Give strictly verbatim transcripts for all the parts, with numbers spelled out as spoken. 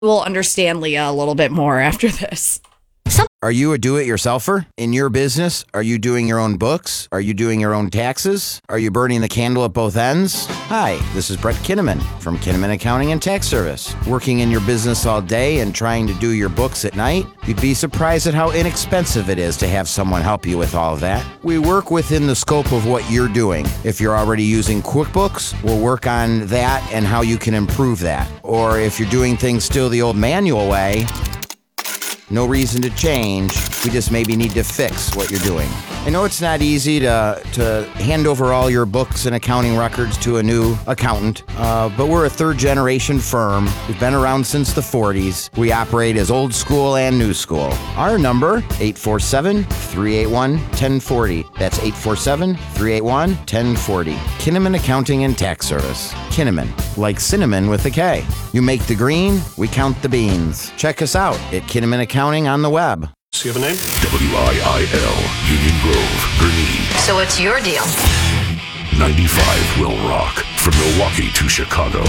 We'll understand Leah a little bit more after this. Are you a do-it-yourselfer in your business? Are you doing your own books? Are you doing your own taxes? Are you burning the candle at both ends? Hi, this is Brett Kinnaman from Kinnaman Accounting and Tax Service. Working in your business all day and trying to do your books at night? You'd be surprised at how inexpensive it is to have someone help you with all of that. We work within the scope of what you're doing. If you're already using QuickBooks, we'll work on that and how you can improve that. Or if you're doing things still the old manual way, no reason to change. We just maybe need to fix what you're doing. I know it's not easy to to hand over all your books and accounting records to a new accountant, uh, but we're a third-generation firm. We've been around since the forties. We operate as old school and new school. Our number, eight four seven, three eight one, one zero four zero. That's eight four seven, three eight one, one zero four zero. Kinnaman Accounting and Tax Service. Kinnaman, like cinnamon with a K. You make the green, we count the beans. Check us out at Kinnaman Accounting on the web. So you have a name? W I I L, Union Grove, Gurnee. So what's your deal? ninety-five will rock from Milwaukee to Chicago.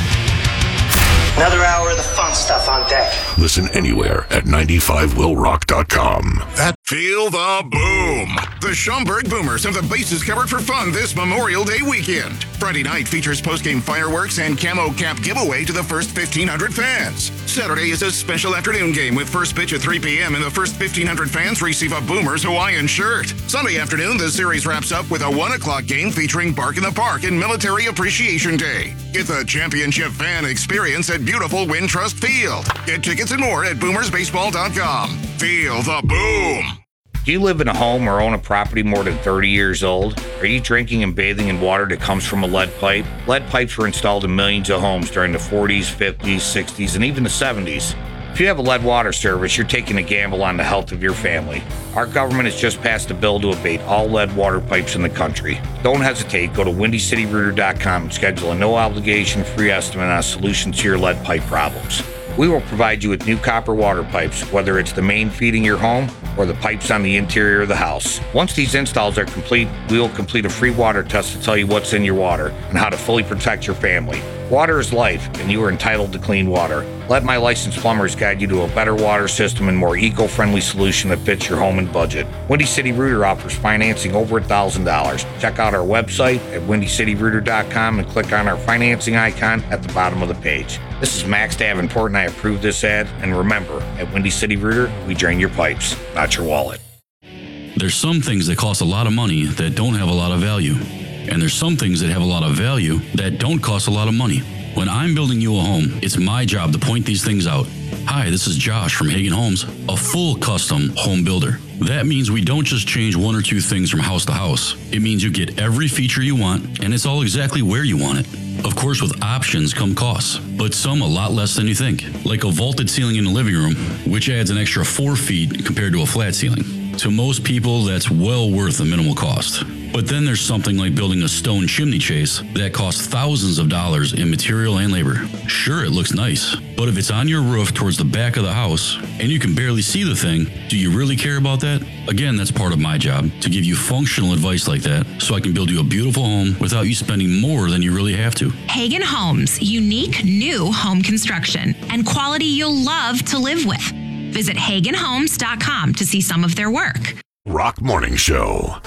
Another hour of the fun stuff on deck. Listen anywhere at ninety-five will rock dot com. That Feel the boom! The Schaumburg Boomers have the bases covered for fun this Memorial Day weekend. Friday night features postgame fireworks and camo cap giveaway to the first fifteen hundred fans. Saturday is a special afternoon game with first pitch at three p.m. and the first fifteen hundred fans receive a Boomers Hawaiian shirt. Sunday afternoon, the series wraps up with a one o'clock game featuring Bark in the Park and Military Appreciation Day. Get the championship fan experience at beautiful Wintrust Field. Get tickets and more at boomers baseball dot com. Feel the boom! Do you live in a home or own a property more than thirty years old? Are you drinking and bathing in water that comes from a lead pipe? Lead pipes were installed in millions of homes during the forties, fifties, sixties, and even the seventies. If you have a lead water service, you're taking a gamble on the health of your family. Our government has just passed a bill to abate all lead water pipes in the country. Don't hesitate. Go to windy city rooter dot com and schedule a no-obligation free estimate on a solution to your lead pipe problems. We will provide you with new copper water pipes, whether it's the main feeding your home or the pipes on the interior of the house. Once these installs are complete, we will complete a free water test to tell you what's in your water and how to fully protect your family. Water is life, and you are entitled to clean water. Let my licensed plumbers guide you to a better water system and more eco-friendly solution that fits your home and budget. Windy City Rooter offers financing over one thousand dollars. Check out our website at windy city rooter dot com and click on our financing icon at the bottom of the page. This is Max Davenport, and I approve this ad. And remember, at Windy City Rooter, we drain your pipes, not your wallet. There's some things that cost a lot of money that don't have a lot of value. And there's some things that have a lot of value that don't cost a lot of money. When I'm building you a home, it's my job to point these things out. Hi, this is Josh from Hagen Homes, a full custom home builder. That means we don't just change one or two things from house to house. It means you get every feature you want, and it's all exactly where you want it. Of course, with options come costs, but some a lot less than you think. Like a vaulted ceiling in the living room, which adds an extra four feet compared to a flat ceiling. To most people, that's well worth the minimal cost. But then there's something like building a stone chimney chase that costs thousands of dollars in material and labor. Sure, it looks nice, but if it's on your roof towards the back of the house and you can barely see the thing, do you really care about that? Again, that's part of my job, to give you functional advice like that so I can build you a beautiful home without you spending more than you really have to. Hagen Homes, unique new home construction and quality you'll love to live with. Visit hagen homes dot com to see some of their work. Rock Morning Show.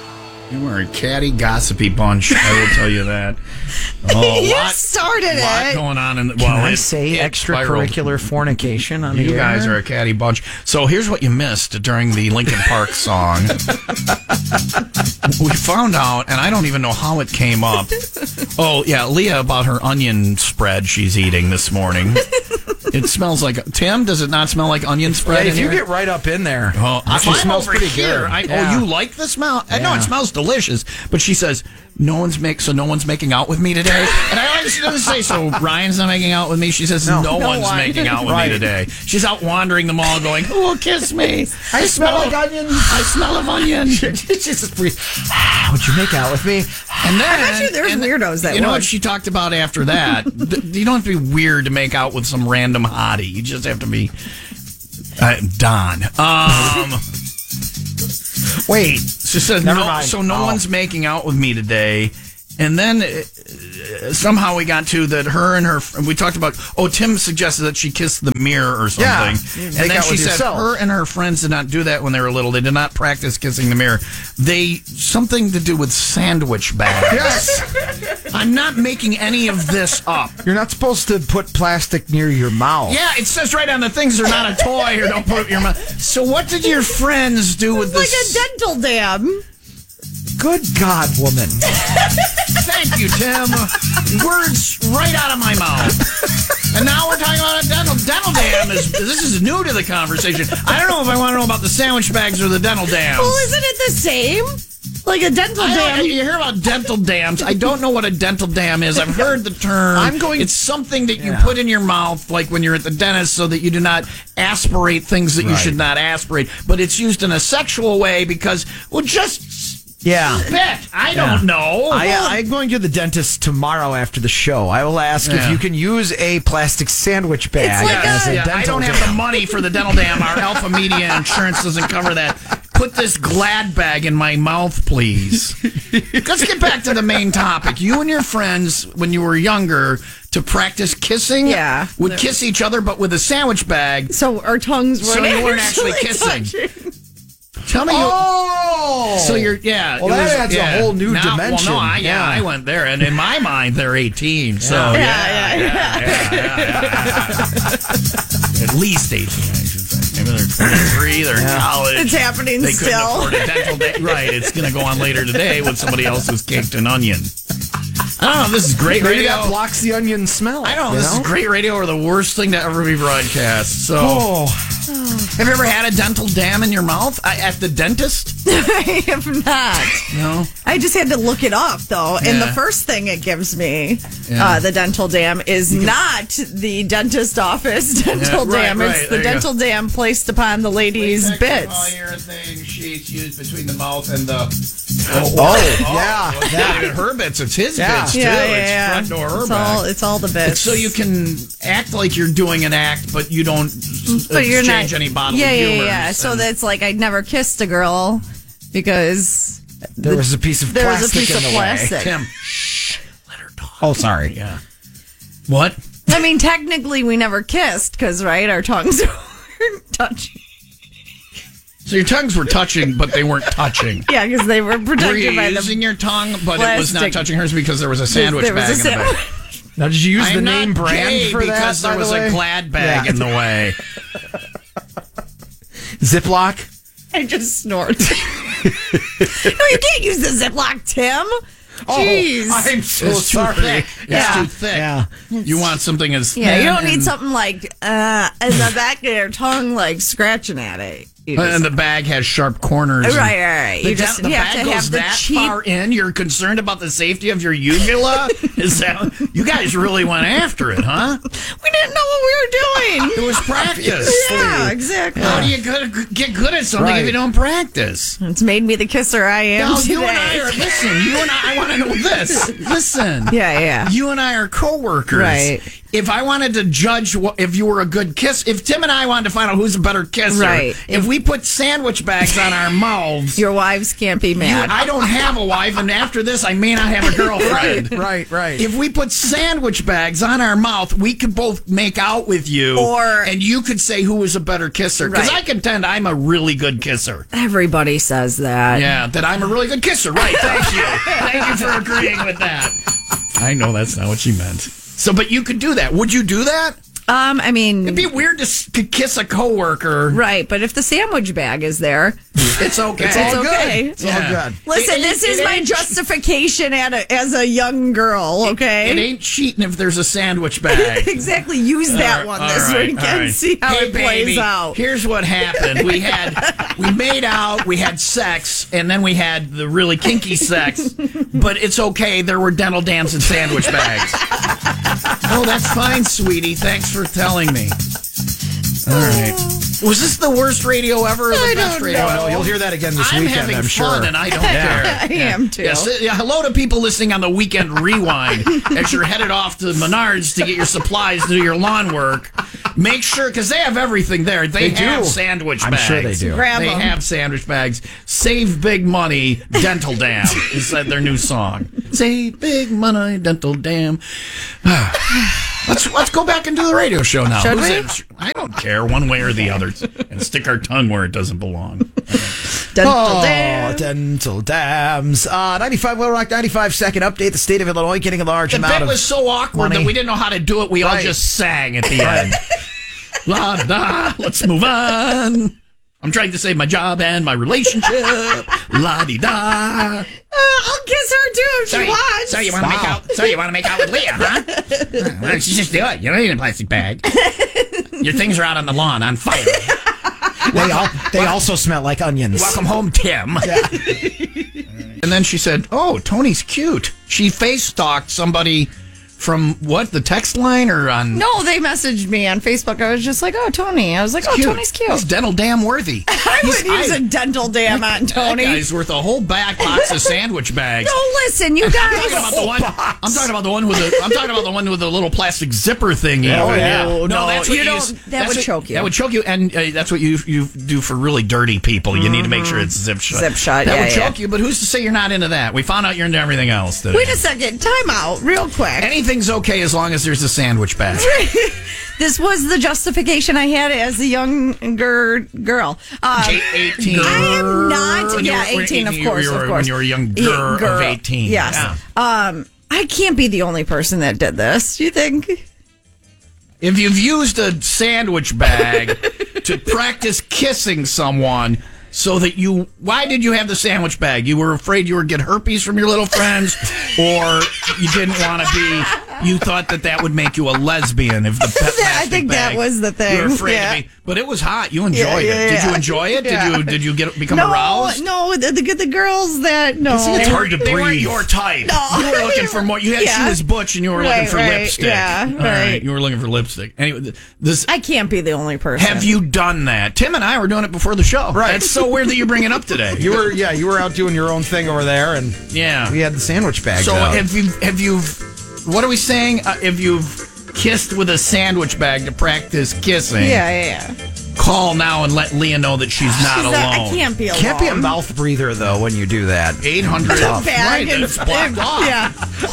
You are a catty, gossipy bunch, I will tell you that. Oh, you lot, started lot it. going on in the, Can well, I it, say it extracurricular spiraled. fornication on You the guys air? are a catty bunch. So here's what you missed during the Linkin Park song. We found out, and I don't even know how it came up. Oh, yeah, Leah about her onion spread she's eating this morning. It smells like, Tim, does it not smell like onion spread Yeah, in if you here? get right up in there, Oh, it actually I'm smells over pretty here. good. I, Yeah. Oh, you like the smell? I know Yeah. it smells delicious, but she says, no one's make so no one's making out with me today. And I always she doesn't say so. Ryan's not making out with me. She says no, No, no one's one. making out with Right. me today. She's out wandering the mall, going, "Who will kiss me? I smell like onion. I smell of onion." It's just free. Would you make out with me? And then I bet you there's and weirdos that you know would. what she talked about after that. Th- you don't have to be weird to make out with some random hottie. You just have to be uh, Don. Um. Wait, she said Never no. mind. So no Oh. one's making out with me today, And then uh, somehow we got to that her and her, we talked about, oh, Tim suggested that she kiss the mirror or something. Yeah, and make then out she with said yourself. her and her friends did not do that when they were little. They did not practice kissing the mirror. They, something to do with sandwich bags. Yes. I'm not making any of this up. You're not supposed to put plastic near your mouth. Yeah, it says right on the things they're not a toy or don't put it in your mouth. So what did your friends do with Like this? a dental dam. Good God, woman. Thank you, Tim. Words right out of my mouth. And now we're talking about a dental dental dam. Is this is new to the conversation? I don't know if I want to know about the sandwich bags or the dental dams. Well, isn't it the same? Like a dental I dam. don't- you hear about dental dams. I don't know what a dental dam is. I've heard the term. I'm going- It's something that you Yeah. put in your mouth, like when you're at the dentist, so that you do not aspirate things that you Right. should not aspirate. But it's used in a sexual way because, well, just Yeah. spit. I Yeah. don't know. I, uh, I'm going to the dentist tomorrow after the show. I will ask Yeah. if you can use a plastic sandwich bag like as a- a Yeah, dental I don't have dam. the money for the dental dam. Our Alpha Media insurance doesn't cover that. Put this Glad bag in my mouth, please. Let's get back to the main topic. You and your friends, when you were younger, to practice kissing, Yeah. would kiss each other, but with a sandwich bag. So our tongues So weren't you weren't actually kissing. touching. Tell me, Oh! you, so you're yeah. Well, it that was- adds a yeah. whole new Now- dimension. Well, no, I, yeah, Yeah. I went there, and in my mind, they're eighteen. So Yeah, yeah, yeah, yeah. yeah, yeah, yeah. At least eighteen, I should say. Maybe they're twenty-three. They're in college. It's happening They couldn't still. afford a dental day. Right, it's going to go on later today with somebody else's caked an onion. I don't know. This is great Maybe radio. that blocks the onion smell. I don't know. you This is great radio or the worst thing to ever be broadcast. So, Oh, have you ever had a dental dam in your mouth I, at the dentist? I have not. No. I just had to look it up, though. And the Yeah. first thing it gives me, Yeah. uh, the dental dam, is not the dentist office dental Yeah, right, dam. right. It's the There you go. dental dam placed upon the lady's bits. Polyurethane sheets used between the mouth and the. oh, yeah. Well, it's not even her bits, it's his Yeah. bits, too. Yeah, yeah, it's yeah. front door, her It's back. all, it's all the bits. It's so you can act like you're doing an act, but you don't but you're exchange not, any bodily yeah, yeah, humors. yeah. So and- that's like I'd never kissed a girl because there was a piece of there was a plastic piece in of the plastic. way. Tim. Oh, sorry. Yeah. What? I mean, technically, we never kissed because, right, our tongues weren't touching. So your tongues were touching, but they weren't touching. Yeah, because they were protected Were you by the using your tongue, but it was not plastic. touching hers because there was a sandwich There was bag a in the sa- back. Now, did you use I'm the name not brand gay for because that? there by was the a way? Glad bag Yeah. in the way. Ziploc? I just snorted. No, you can't use the Ziploc, Tim. Jeez. Oh, I'm so It's too sorry. thick. It's Yeah. too thick. Yeah. You want something as yeah, you thin don't need and- something like uh, in the back of your tongue, like scratching at it. You just- And the bag has sharp corners. and- Right, right, right. The, You da- just- the you have bag to goes have the that cheap- far in. You're concerned about the safety of your uvula. Is that you guys really went after it, huh? we didn't know what we were doing. It was practice. Yeah, exactly. How do you good, get good at something if Right. you don't practice? It's made me the kisser I am Now, today. you and I are listen. You and I, I want to know this. Listen. Yeah, yeah. You and I are coworkers. Right. If I wanted to judge what, if you were a good kiss, if Tim and I wanted to find out who's a better kisser, Right. if we put sandwich bags on our mouths, Your wives can't be you, mad. I don't have a wife, and after this, I may not have a girlfriend. Right, right. If we put sandwich bags on our mouth, we could both make out with you, Or- and you could say who was a better kisser. Because Right. I contend I'm a really good kisser. Everybody says that. Yeah, that I'm a really good kisser. Right, thank you. Thank you for agreeing with that. I know that's not what she meant. So, but you could do that. Would you do that? Um, I mean, It'd be weird to s- to kiss a coworker. right, but if the sandwich bag is there, It's okay. It's all okay. It's all good. listen, It- this it- is it my ain't- justification at a, as a young girl, okay? It ain't cheating if there's a sandwich bag. Exactly. Use that All one right, this all right, weekend. all right. See how Hey, it plays baby, out. Here's what happened. We had we made out, we had sex, and then we had the really kinky sex. But it's okay. There were dental dams and sandwich bags. Oh, that's fine, sweetie. Thanks for telling me. All right. Was this the worst radio ever? Or the I best don't radio know. ever? You'll hear that again this I'm weekend, having I'm fun, sure. and I don't Yeah. care. I am too. Yes, uh, yeah, hello to people listening on the Weekend Rewind as you're headed off to Menards to get your supplies to do your lawn work. Make sure, because they have everything there. They, They have do. sandwich I'm bags. sure they do. Grab they 'em. have sandwich bags. Save big money, Dental Dam is their new song. Save big money, Dental Dam. Let's let's go back and do the radio show now. Should Who's we? it? I don't care one way or the other, and stick our tongue where it doesn't belong. Dental Oh, dam. dental dams. Uh, ninety-five Will Rock, ninety-five second update. The state of Illinois getting a large The amount bit of was so awkward money. that we didn't know how to do it. We all Right. just sang at the end. La da, let's move on. I'm trying to save my job and my relationship. La di da. Uh, I'll kiss her too if she wants. So you want to make out? So you want to make out with Leah, huh? Why don't you just do it? You don't need a plastic bag. Your things are out on the lawn on fire. They, all, they also smell like onions. Welcome home, Tim. And then she said, "Oh, Tony's cute." She face stalked somebody from what, the text line or on? No, they messaged me on Facebook. I was just like, "Oh, Tony." I was like, "Oh, Cute. Tony's cute." He's dental dam worthy. I would He's- use I- a dental dam on Tony. That guy's worth a whole back box of sandwich bags. No, listen, you I'm talking guys. about the one. I'm talking about the one with the. I'm talking about the one with the little plastic zipper thingy. Oh, yeah. No, No, that's what you don't- use- that that's would what- choke you. That would choke you, and uh, that's what you you do for really dirty people. You need to make sure it's zip shut. Zip shut, That yeah, would yeah. choke you, but who's to say you're not into that? We found out you're into everything else. Today. Wait a second. Time out, real quick. Anything's okay as long as there's a sandwich bag. This was the justification I had as a younger girl. Um, eighteen. I am not. When you Yeah, were- when eighteen, of you- course, you were- of course. when you were a young Yeah, girl of eighteen. Yes. Yeah. Um, I can't be the only person that did this. Do you think? If you've used a sandwich bag to practice kissing someone so that you, why did you have the sandwich bag? You were afraid you would get herpes from your little friends, or you didn't want to be, you thought that that would make you a lesbian if the pet I think that was the thing. You were afraid Yeah. to be, but it was hot. You enjoyed Yeah, yeah, it. Did you yeah. enjoy it? Yeah. Did you did you get become no, aroused? no. The, the the girls that no. It's hard to They breathe. weren't your type. No. You were looking for more. You had Yeah. she was butch, and you were looking Right, for right, lipstick. yeah, All right. You were looking for lipstick. Anyway, th- this. I can't be the only person. Have you done that? Tim and I were doing it before the show. Right. It's so weird that you bring it up today. You were, yeah, you were out doing your own thing over there, and Yeah. we had the sandwich bags So out. have you? Have you? What are we saying? Uh, if you've kissed with a sandwich bag to practice kissing, Yeah, yeah, yeah. call now and let Leah know that she's not She's alone. not- I can't be alone. Can't be a mouth breather, though, when you do that. eight hundred. Bag Right, and- it's blocked off. Yeah.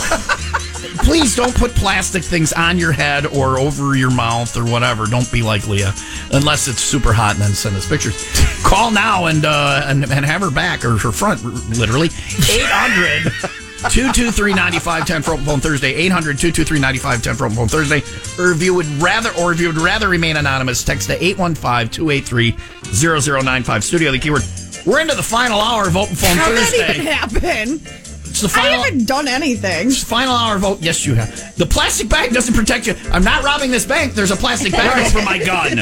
Please don't put plastic things on your head or over your mouth or whatever. Don't be like Leah, unless it's super hot, and then send us pictures. Call now and uh, and and have her back or her front, literally. eight hundred two two three nine five one zero for Open Phone Thursday. eight hundred two two three nine five one zero for Open Phone Thursday. Or if you would rather, or if you would rather remain anonymous, text to eight one five two eight three zero zero nine five. Studio the keyword. We're into the final hour of Open Phone How did that Thursday. even happen? It's the I final. haven't done anything. It's the final hour of vote. Yes, you have. The plastic bag doesn't protect you. I'm not robbing this bank. There's a plastic bag over my gun.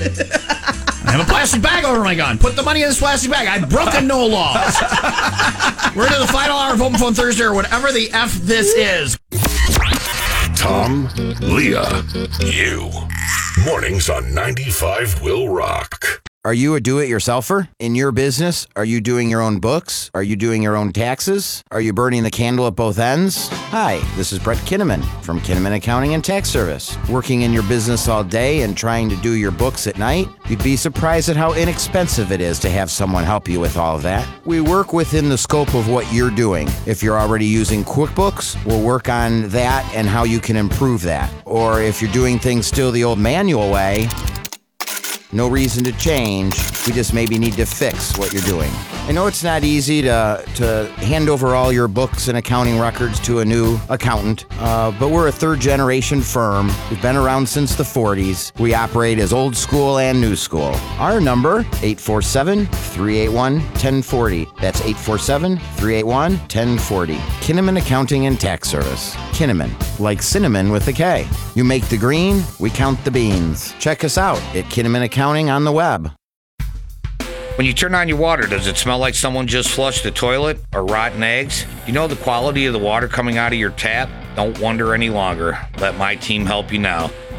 I have a plastic bag over my gun. Put the money in this plastic bag. I've broken no laws. We're into the final hour of Open Phone Thursday or whatever the F this is. Tom, Leah, you. Mornings on ninety-five Will Rock. Are you a do-it-yourselfer? In your business, are you doing your own books? Are you doing your own taxes? Are you burning the candle at both ends? Hi, this is Brett Kinnaman from Kinnaman Accounting and Tax Service. Working in your business all day and trying to do your books at night? You'd be surprised at how inexpensive it is to have someone help you with all of that. We work within the scope of what you're doing. If you're already using QuickBooks, we'll work on that and how you can improve that. Or if you're doing things still the old manual way, no reason to change. We just maybe need to fix what you're doing. I know it's not easy to to hand over all your books and accounting records to a new accountant, uh, but we're a third-generation firm. We've been around since the forties. We operate as old school and new school. Our number, eight four seven, three eight one, one zero four zero. That's eight four seven, three eight one, one zero four zero. Kinnaman Accounting and Tax Service. Kinnaman, like cinnamon with a K. You make the green, we count the beans. Check us out at Kinnaman Accounting on the web. When you turn on your water, does it smell like someone just flushed the toilet or rotten eggs? You know the quality of the water coming out of your tap? Don't wonder any longer. Let my team help you now.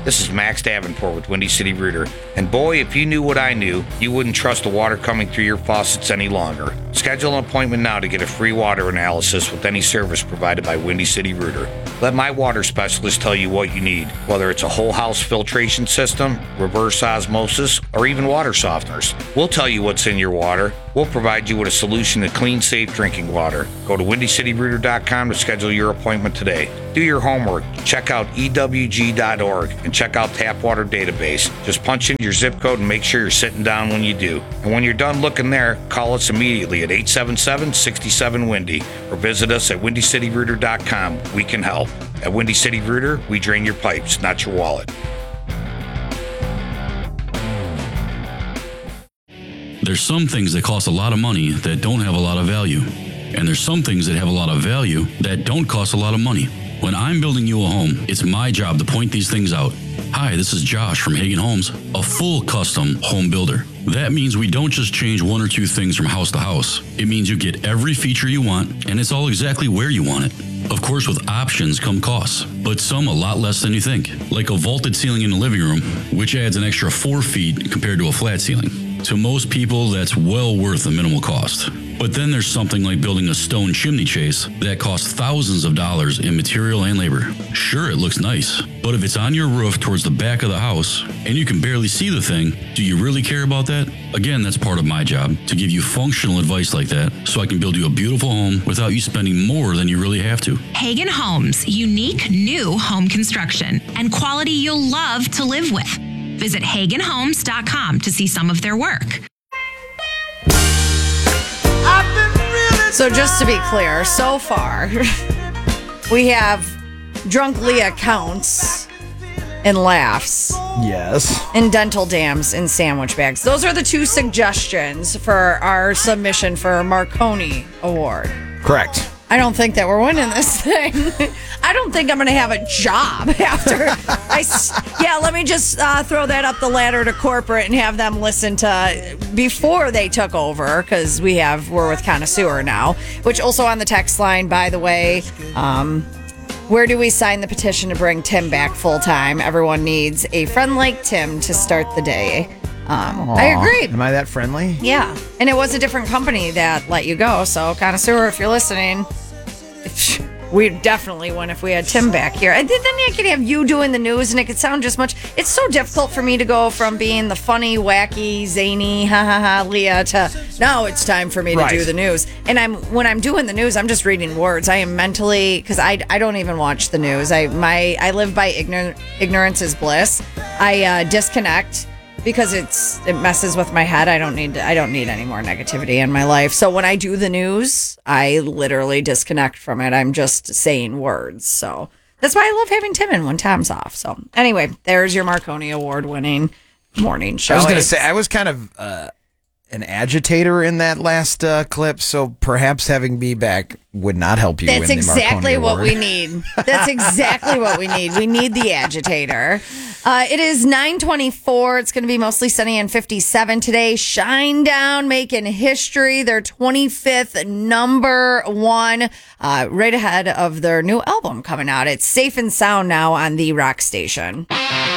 This is Max Davenport with Windy City Rooter. And boy, if you knew what I knew, you wouldn't trust the water coming through your faucets any longer. Schedule an appointment now to get a free water analysis with any service provided by Windy City Rooter. Let my water specialist tell you what you need, whether it's a whole house filtration system, reverse osmosis, or even water softeners. We'll tell you what's in your water. We'll provide you with a solution to clean, safe drinking water. Go to windy city rooter dot com to schedule your appointment today. Do your homework. Check out E W G dot org and check out Tap Water Database. Just punch in your zip code and make sure you're sitting down when you do. And when you're done looking there, call us immediately at eight seven seven, six seven, Windy or visit us at windy city rooter dot com. We can help. At Windy City Rooter, we drain your pipes, not your wallet. There's some things that cost a lot of money that don't have a lot of value. And there's some things that have a lot of value that don't cost a lot of money. When I'm building you a home, it's my job to point these things out. Hi, this is Josh from Hagen Homes, a full custom home builder. That means we don't just change one or two things from house to house. It means you get every feature you want, and it's all exactly where you want it. Of course, with options come costs, but some a lot less than you think. Like a vaulted ceiling in the living room, which adds an extra four feet compared to a flat ceiling. To most people, that's well worth the minimal cost. But then there's something like building a stone chimney chase that costs thousands of dollars in material and labor. Sure, it looks nice, but if it's on your roof towards the back of the house and you can barely see the thing, do you really care about that? Again, that's part of my job, to give you functional advice like that so I can build you a beautiful home without you spending more than you really have to. Hagen Homes, unique new home construction and quality you'll love to live with. Visit hagen homes dot com to see some of their work. So just to be clear, so far, we have drunk Leah counts and laughs. Yes. And dental dams in sandwich bags. Those are the two suggestions for our submission for Marconi Award. Correct. I don't think that we're winning this thing. I don't think I'm going to have a job after. I, yeah, let me just uh, throw that up the ladder to corporate and have them listen to before they took over, because we have we're with Connoisseur now. Which also on the text line, by the way, um, where do we sign the petition to bring Tim back full time? Everyone needs a friend like Tim to start the day. Um, I agree. Am I that friendly? Yeah. And it was a different company that let you go. So, Connoisseur, if you're listening, we'd definitely win if we had Tim back here. And then I could have you doing the news and it could sound just much. It's so difficult for me to go from being the funny, wacky, zany, ha ha ha, Leah to now it's time for me to Right. do the news. And I'm when I'm doing the news, I'm just reading words. I am mentally, because I, I don't even watch the news. I my I live by ignor- ignorance is bliss. I uh, disconnect. Because it's it messes with my head. I don't need I don't need any more negativity in my life. So when I do the news, I literally disconnect from it. I'm just saying words. So that's why I love having Tim in when Tom's off. So anyway, there's your Marconi Award winning morning show. I was going to say, I was kind of uh, an agitator in that last uh, clip, so perhaps having me back would not help you That's win the Marconi exactly what Award. we need. That's exactly what we need. We need the agitator. Uh, it is nine twenty-four. It's going to be mostly sunny and fifty-seven today. Shinedown making history. Their twenty-fifth number one, uh, right ahead of their new album coming out. It's Safe and Sound now on the Rock Station.